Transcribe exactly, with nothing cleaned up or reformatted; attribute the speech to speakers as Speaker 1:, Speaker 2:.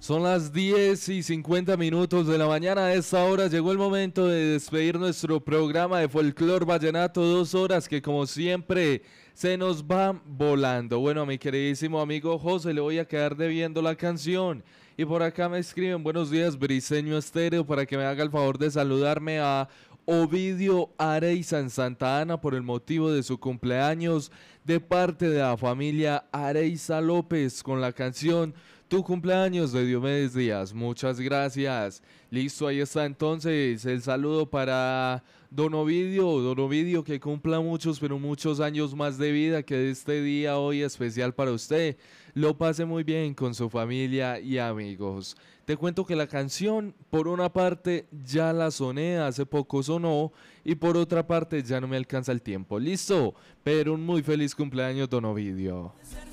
Speaker 1: Son las diez y cincuenta minutos de la mañana. A esta hora llegó el momento de despedir nuestro programa de Folclor Vallenato. Dos horas que, como siempre, se nos van volando. Bueno, a mi queridísimo amigo José le voy a quedar debiendo la canción. Y por acá me escriben: buenos días, Briseño Estéreo, para que me haga el favor de saludarme a Ovidio Areiza en Santa Ana por el motivo de su cumpleaños, de parte de la familia Areiza López, con la canción Tu cumpleaños de Diomedes Díaz. Muchas gracias. Listo, ahí está entonces el saludo para Don Ovidio. Don Ovidio, que cumpla muchos, pero muchos años más de vida, que este día hoy especial para usted lo pase muy bien con su familia y amigos. Te cuento que la canción, por una parte, ya la soné, hace poco sonó, y por otra parte ya no me alcanza el tiempo. Listo, pero un muy feliz cumpleaños, Don Ovidio.